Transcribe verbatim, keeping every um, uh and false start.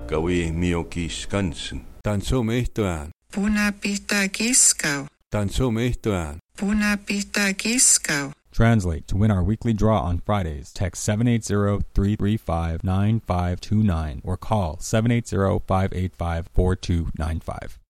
Gawi Miyoki Skansen. Tanso mehtoan. Puna pita kiskau. Tanso mehtoan. Puna pita kiskau. Translate. To win our weekly draw on Fridays, text seven eight zero, three three five, nine five two nine or call seven eight zero, five eight five, four two nine five.